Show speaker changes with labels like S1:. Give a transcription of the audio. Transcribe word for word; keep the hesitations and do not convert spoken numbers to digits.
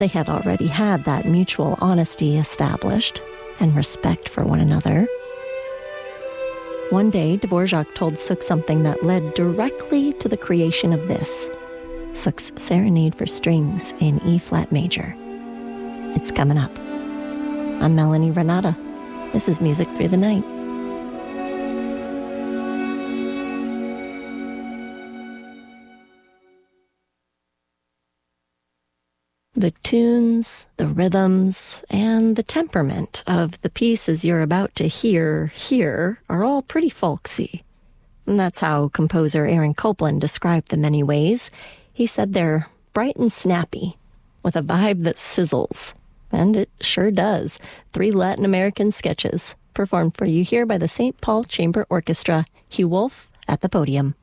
S1: They had already had that mutual honesty established and respect for one another. One day, Dvorak told Suk something that led directly to the creation of this, Suk's Serenade for Strings in E-flat major. It's coming up. I'm Melanie Renata. This is Music Through the Night. The tunes, the rhythms, and the temperament of the pieces you're about to hear here are all pretty folksy. And that's how composer Aaron Copland described them many ways. He said they're bright and snappy, with a vibe that sizzles. And it sure does. Three Latin American sketches, performed for you here by the Saint Paul Chamber Orchestra. Hugh Wolf at the podium.